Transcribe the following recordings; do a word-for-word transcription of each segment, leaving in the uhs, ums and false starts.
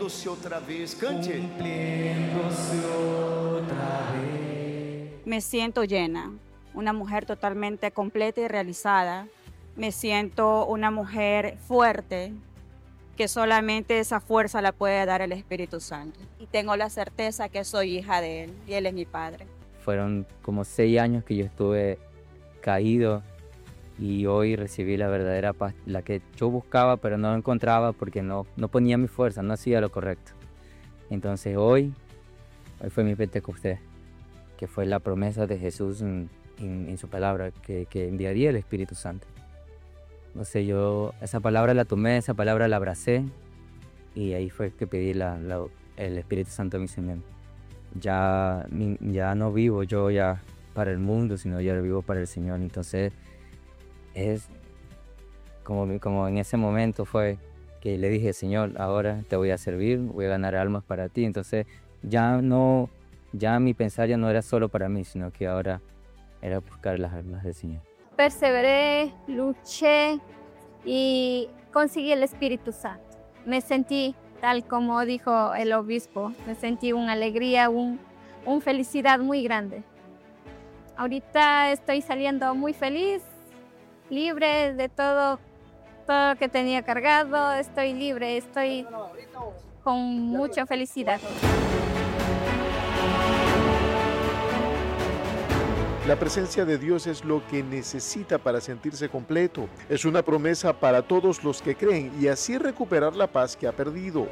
Cumpliéndose otra vez, cante. Cumpliéndose otra vez. Me siento llena, una mujer totalmente completa y realizada. Me siento una mujer fuerte, que solamente esa fuerza la puede dar el Espíritu Santo. Y tengo la certeza que soy hija de Él y Él es mi Padre. Fueron como seis años que yo estuve caído y hoy recibí la verdadera paz, la que yo buscaba pero no encontraba porque no, no ponía mi fuerza, no hacía lo correcto. Entonces hoy, hoy fue mi Pentecostés, que fue la promesa de Jesús en, en, en su palabra, que, que enviaría el Espíritu Santo. No sé, yo esa palabra la tomé, esa palabra la abracé y ahí fue que pedí la, la, el Espíritu Santo en mi semen. Ya, ya no vivo yo ya para el mundo, sino ya vivo para el Señor. Entonces es como, como en ese momento fue que le dije, Señor, ahora te voy a servir, voy a ganar almas para ti. Entonces ya no, ya mi pensar ya no era solo para mí, sino que ahora era buscar las almas del Señor. Perseveré, luché y conseguí el Espíritu Santo. Me sentí, tal como dijo el obispo, me sentí una alegría, un, una felicidad muy grande. Ahorita estoy saliendo muy feliz, libre de todo, todo lo que tenía cargado, estoy libre, estoy con mucha felicidad. La presencia de Dios es lo que necesita para sentirse completo. Es una promesa para todos los que creen y así recuperar la paz que ha perdido.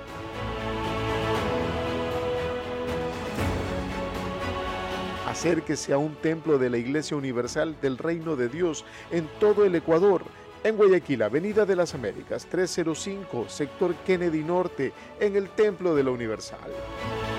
Acérquese a un templo de la Iglesia Universal del Reino de Dios en todo el Ecuador. En Guayaquil, Avenida de las Américas, trescientos cinco, sector Kennedy Norte, en el Templo de la Universal.